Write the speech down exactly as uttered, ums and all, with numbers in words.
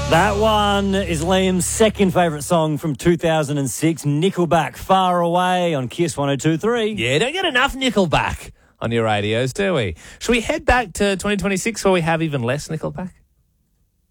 That one is Liam's second favourite song from two thousand six, Nickelback, Far Away on Kiss one oh two point three. Yeah, don't get enough Nickelback on your radios, do we? Should we head back to twenty twenty-six where we have even less Nickelback?